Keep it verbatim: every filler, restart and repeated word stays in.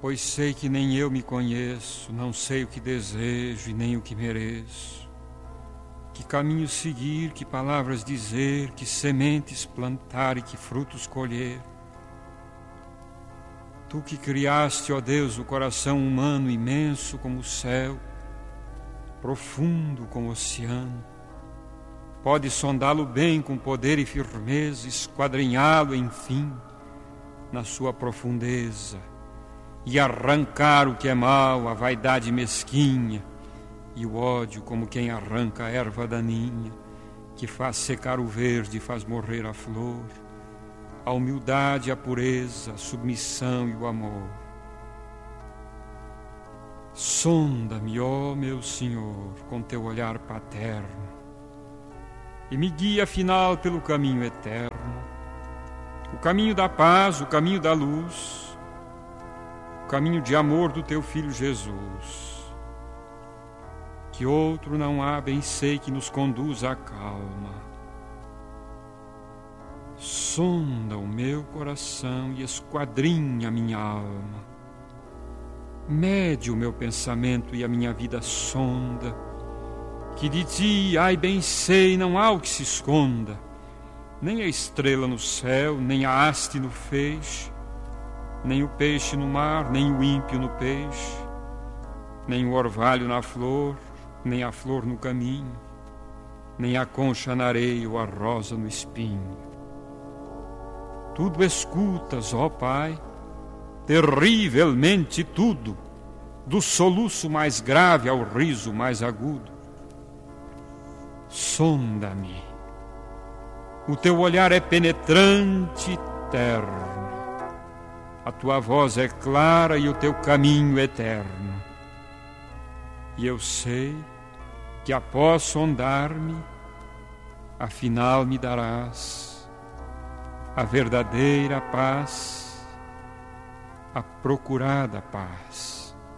pois sei que nem eu me conheço, não sei o que desejo e nem o que mereço. Que caminho seguir, que palavras dizer, que sementes plantar e que frutos colher. Tu que criaste, ó Deus, o coração humano imenso como o céu, profundo como o oceano, pode sondá-lo bem com poder e firmeza, esquadrinhá-lo, enfim, na sua profundeza, e arrancar o que é mal, a vaidade mesquinha, e o ódio como quem arranca a erva daninha, que faz secar o verde e faz morrer a flor, a humildade, a pureza, a submissão e o amor. Sonda-me, ó meu Senhor, com teu olhar paterno, e me guia afinal pelo caminho eterno, o caminho da paz, o caminho da luz, o caminho de amor do teu Filho Jesus. Que outro não há, bem sei, que nos conduza à calma. Sonda o meu coração e esquadrinha a minha alma. Mede o meu pensamento e a minha vida sonda, que de ti, ai bem sei, não há o que se esconda, nem a estrela no céu, nem a haste no feixe, nem o peixe no mar, nem o ímpio no peixe, nem o orvalho na flor, nem a flor no caminho, nem a concha na areia ou a rosa no espinho. Tudo escutas, ó Pai, terrivelmente tudo, do soluço mais grave ao riso mais agudo. Sonda-me, o teu olhar é penetrante e terno, a tua voz é clara e o teu caminho eterno. E eu sei que após sondar-me, afinal me darás a verdadeira paz, a procurada paz.